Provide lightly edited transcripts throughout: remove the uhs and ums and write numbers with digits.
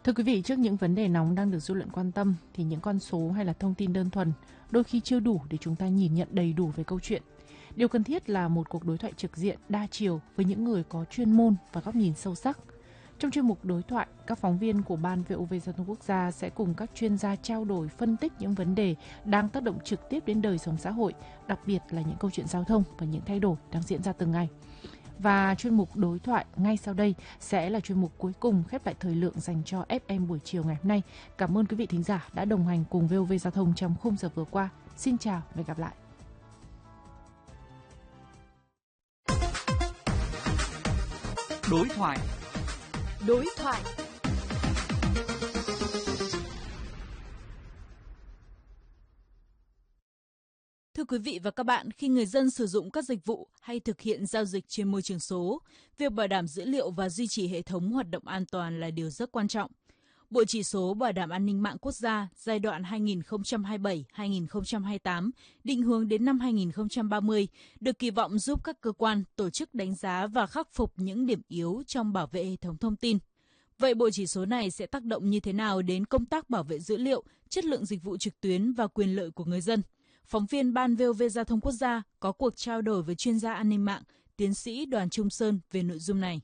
Thưa quý vị, trước những vấn đề nóng đang được dư luận quan tâm thì những con số hay là thông tin đơn thuần đôi khi chưa đủ để chúng ta nhìn nhận đầy đủ về câu chuyện. Điều cần thiết là một cuộc đối thoại trực diện, đa chiều với những người có chuyên môn và góc nhìn sâu sắc. Trong chuyên mục đối thoại, các phóng viên của Ban VOV Giao thông Quốc gia sẽ cùng các chuyên gia trao đổi, phân tích những vấn đề đang tác động trực tiếp đến đời sống xã hội, đặc biệt là những câu chuyện giao thông và những thay đổi đang diễn ra từng ngày. Và chuyên mục đối thoại ngay sau đây sẽ là chuyên mục cuối cùng khép lại thời lượng dành cho FM buổi chiều ngày hôm nay. Cảm ơn quý vị thính giả đã đồng hành cùng VOV Giao thông trong khung giờ vừa qua. Xin chào và hẹn gặp lại. Đối thoại. Thưa quý vị và các bạn, khi người dân sử dụng các dịch vụ hay thực hiện giao dịch trên môi trường số, việc bảo đảm dữ liệu và duy trì hệ thống hoạt động an toàn là điều rất quan trọng. Bộ chỉ số bảo đảm an ninh mạng quốc gia giai đoạn 2027-2028 định hướng đến năm 2030 được kỳ vọng giúp các cơ quan, tổ chức đánh giá và khắc phục những điểm yếu trong bảo vệ hệ thống thông tin. Vậy bộ chỉ số này sẽ tác động như thế nào đến công tác bảo vệ dữ liệu, chất lượng dịch vụ trực tuyến và quyền lợi của người dân? Phóng viên Ban VOV Giao thông Quốc gia có cuộc trao đổi với chuyên gia an ninh mạng, tiến sĩ Đoàn Trung Sơn về nội dung này.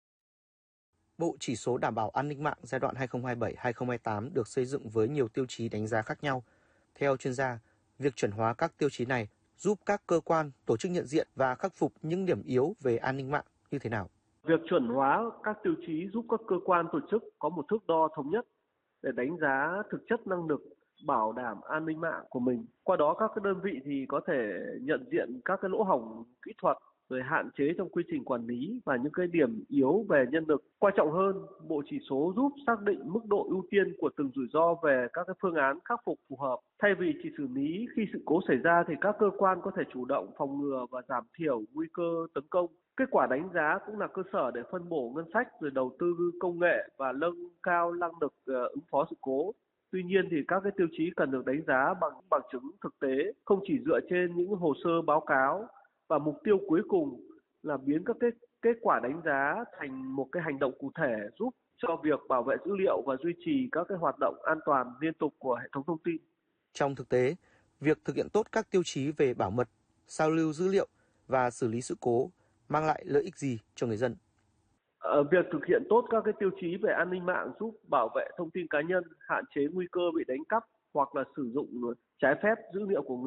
Bộ chỉ số đảm bảo an ninh mạng giai đoạn 2027-2028 được xây dựng với nhiều tiêu chí đánh giá khác nhau. Theo chuyên gia, việc chuẩn hóa các tiêu chí này giúp các cơ quan, tổ chức nhận diện và khắc phục những điểm yếu về an ninh mạng như thế nào? Việc chuẩn hóa các tiêu chí giúp các cơ quan, tổ chức có một thước đo thống nhất để đánh giá thực chất năng lực bảo đảm an ninh mạng của mình. Qua đó các cái đơn vị thì có thể nhận diện các cái lỗ hổng kỹ thuật, rồi hạn chế trong quy trình quản lý và những cái điểm yếu về nhân lực. Quan trọng hơn, bộ chỉ số giúp xác định mức độ ưu tiên của từng rủi ro về các cái phương án khắc phục phù hợp. Thay vì chỉ xử lý khi sự cố xảy ra thì các cơ quan có thể chủ động phòng ngừa và giảm thiểu nguy cơ tấn công. Kết quả đánh giá cũng là cơ sở để phân bổ ngân sách, rồi đầu tư công nghệ và nâng cao năng lực ứng phó sự cố. Tuy nhiên thì các cái tiêu chí cần được đánh giá bằng chứng thực tế, không chỉ dựa trên những hồ sơ báo cáo, và mục tiêu cuối cùng là biến các kết quả đánh giá thành một cái hành động cụ thể giúp cho việc bảo vệ dữ liệu và duy trì các cái hoạt động an toàn liên tục của hệ thống thông tin. Trong thực tế, việc thực hiện tốt các tiêu chí về bảo mật, sao lưu dữ liệu và xử lý sự cố mang lại lợi ích gì cho người dân? Việc thực hiện tốt các cái tiêu chí về an ninh mạng giúp bảo vệ thông tin cá nhân, hạn chế nguy cơ bị đánh cắp hoặc là sử dụng trái phép dữ liệu của người